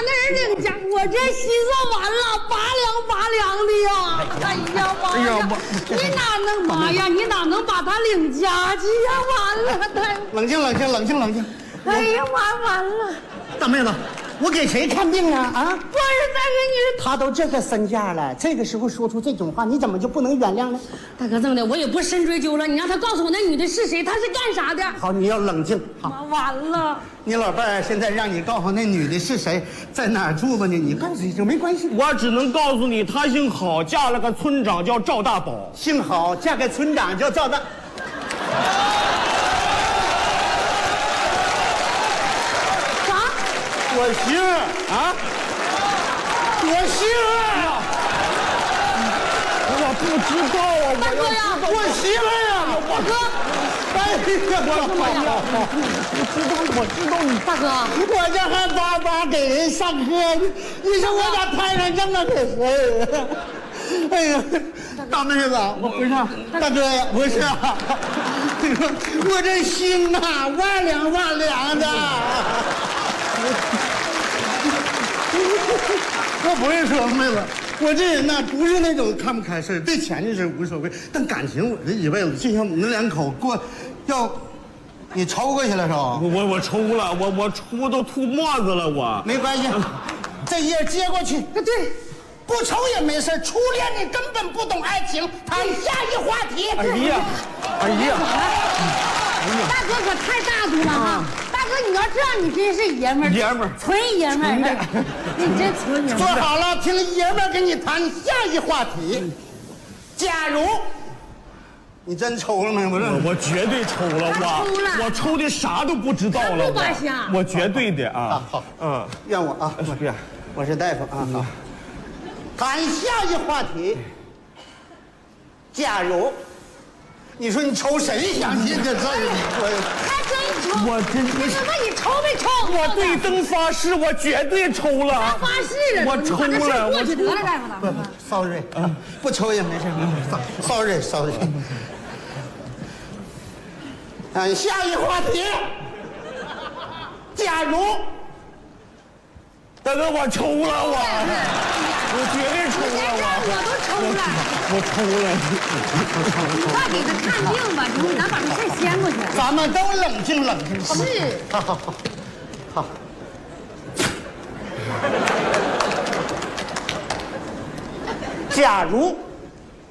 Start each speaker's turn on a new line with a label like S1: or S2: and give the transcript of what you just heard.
S1: 那人领家，我这稀算完了，8两8两的呀！哎呀妈呀！你哪能妈呀？你哪能把他领家去呀？完了，太
S2: 冷静冷静冷静冷静！
S1: 哎呀妈，完了！
S2: 大妹子，我给谁看病啊？啊！
S1: 不是大哥，你
S2: 他都这个身价了，这个时候说出这种话，你怎么就不能原谅呢？
S1: 大哥，这么的，我也不深追究了。你让他告诉我那女的是谁，她是干啥的？
S2: 好，你要冷静。好，
S1: 妈，完了！
S2: 你老伴儿现在让你告诉那女的是谁，在哪儿住吧呢？你告诉一声没关系。
S3: 我只能告诉你，她姓郝，嫁了个村长叫赵大宝。
S2: 幸好嫁给村长叫赵大。
S1: 啥？
S2: 我姓
S3: 啊，
S2: 我姓
S3: 我不知道啊，
S1: 大哥呀，
S2: 我姓啊，
S1: 大哥，
S2: 哎呀，
S3: 我知道你
S1: 大哥，
S2: 我这还巴巴给人上课呢，你说我咋摊上这么个事儿？哎呀，大妹子，我不是大哥呀，不是啊，我这心呐，万两万两的。我不是说妹子，我这人呢不是那种看不开事儿，对钱这事儿无所谓，但感情我这一辈子就像你们两口过，要你抽过去了是吧？
S3: 我抽了，我抽都吐沫子了，我
S2: 没关系，这页接过去。对，不抽也没事。初恋你根本不懂爱情，谈下一话题。
S3: 哎呀，哎呀，
S1: 大哥可太大度了哈！大哥，你要这样，你真是爷们儿，
S3: 爷们儿，
S1: 纯爷们儿，你真纯爷们儿。
S2: 坐好了，听爷们儿跟你谈下一话题。假如你真抽了没？
S3: 我绝对抽了，我抽的啥都不知道了，我绝对的啊。
S2: 好，
S3: 嗯，
S2: 怨我啊，我是大夫啊。好，谈下一话题。假如，你说你抽谁相信这事儿？
S1: 还真抽！
S3: 我真
S1: 大哥，那你抽没抽？
S3: 我对灯发誓，我绝对抽了。
S1: 发誓了，
S3: 我抽了，
S1: 过去得了，大夫大夫。
S2: sorry， 不抽也没事。sorry。下一话题。假如，
S3: 大哥，我抽了，我绝对抽了，
S1: 我都抽了，
S3: 我抽了。
S1: 你快给他看病吧，你咱把这事先过去。
S2: 咱们都冷静冷静。
S1: 是。
S2: 好。假如